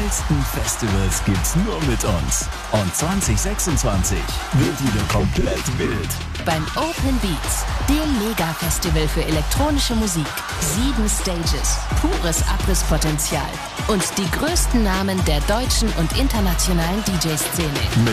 geilsten Festivals gibt's nur mit uns. Und 2026 wird wieder komplett wild. Beim Open Beats, dem Mega-Festival für elektronische Musik. 7 Stages, pures Abrisspotenzial und die größten Namen der deutschen und internationalen DJ-Szene.